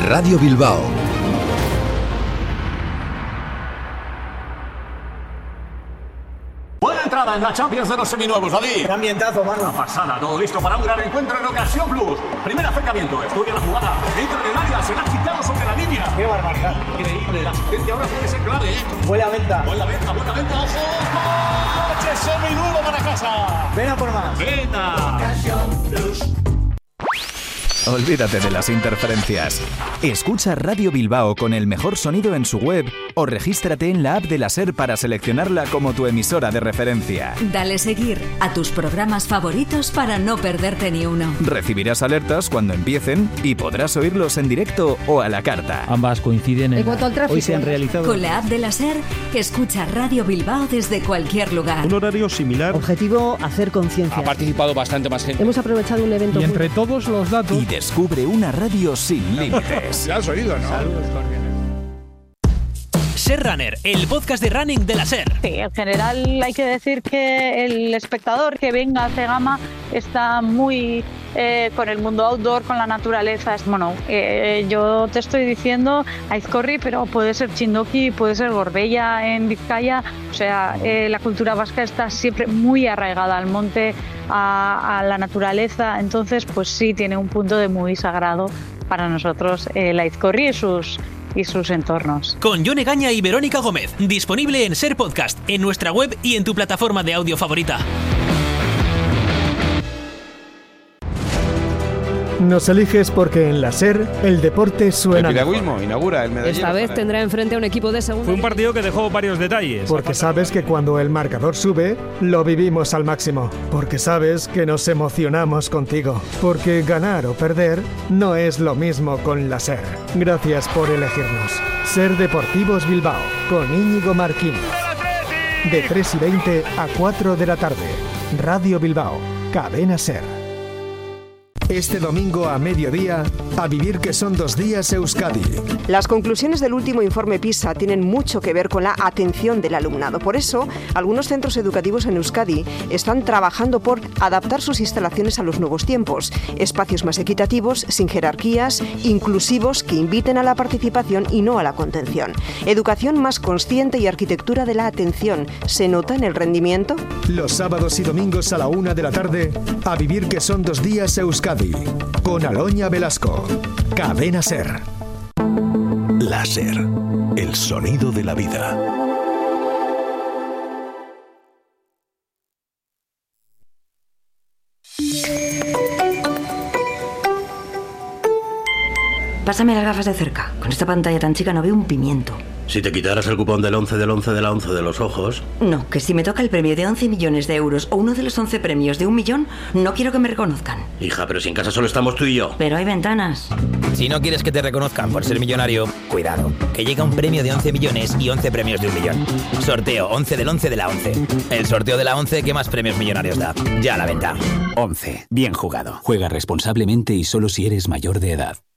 Radio Bilbao. Buena entrada en la Champions de los seminuevos, David. Qué ambientazo, mano. Una pasada, todo listo para un gran encuentro en Ocasión Plus. Primer acercamiento, estudia la jugada. Entra en el área, se la ha quitado sobre la línea. Qué barbaridad. Increíble, la asistencia ahora puede ser clave, Buena venta. Buena venta, ojo. ¡Coche seminuevo para casa! Ven a por más. ¡Venga! Ocasión Plus. Olvídate de las interferencias. Escucha Radio Bilbao con el mejor sonido en su web o regístrate en la app de la SER para seleccionarla como tu emisora de referencia. Dale seguir a tus programas favoritos para no perderte ni uno. Recibirás alertas cuando empiecen y podrás oírlos en directo o a la carta. Ambas coinciden en cuanto al tráfico, hoy se han realizado. Con la app de la SER, escucha Radio Bilbao desde cualquier lugar. Un horario similar. Objetivo, hacer conciencia. Ha participado bastante más gente. Hemos aprovechado un evento. Y entre todos los datos. Y descubre una radio sin límites. ¿Ya has oído, no? Saludos cordiales. Ser Runner, el podcast de running de la SER. Sí, en general hay que decir que el espectador que venga a Cegama está muy con el mundo outdoor, con la naturaleza. Bueno, yo te estoy diciendo Aizkorri, pero puede ser Txindoki, puede ser Gorbella en Vizcaya. O sea, la cultura vasca está siempre muy arraigada al monte, a la naturaleza. Entonces, pues sí, tiene un punto de muy sagrado para nosotros el Aizkorri y sus entornos. Con Jon Egaña y Verónica Gómez. Disponible en SER Podcast, en nuestra web y en tu plataforma de audio favorita. Nos eliges porque en la SER el deporte suena. El piragüismo inaugura el medallero. Esta vez tendrá enfrente a un equipo de segunda. Fue un partido que dejó varios detalles. Porque sabes que cuando el marcador sube, lo vivimos al máximo. Porque sabes que nos emocionamos contigo. Porque ganar o perder no es lo mismo con la SER. Gracias por elegirnos. SER Deportivos Bilbao, con Íñigo Marquín. De 3:20 a 4 de la tarde. Radio Bilbao, cadena SER. Este domingo a mediodía, a vivir que son 2 días Euskadi. Las conclusiones del último informe PISA tienen mucho que ver con la atención del alumnado. Por eso, algunos centros educativos en Euskadi están trabajando por adaptar sus instalaciones a los nuevos tiempos. Espacios más equitativos, sin jerarquías, inclusivos, que inviten a la participación y no a la contención. Educación más consciente y arquitectura de la atención. ¿Se nota en el rendimiento? Los sábados y domingos a la 1 de la tarde, a vivir que son 2 días Euskadi. Con Aloña Velasco. Cadena SER. La SER, el sonido de la vida. Pásame las gafas de cerca. Con esta pantalla tan chica no veo un pimiento. Si te quitaras el cupón del 11 del 11 de la 11 de los ojos... No, que si me toca el premio de 11 millones de euros o uno de los 11 premios de 1 millón, no quiero que me reconozcan. Hija, pero si en casa solo estamos tú y yo. Pero hay ventanas. Si no quieres que te reconozcan por ser millonario, cuidado, que llega un premio de 11 millones y 11 premios de 1 millón. Sorteo 11 del 11 de la 11. El sorteo de la 11 que más premios millonarios da. Ya a la venta. 11. Bien jugado. Juega responsablemente y solo si eres mayor de edad.